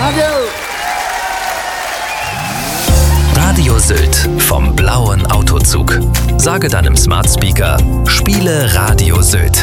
Adieu. Radio Sylt vom blauen Autozug. Sage deinem Smart Speaker, spiele Radio Sylt.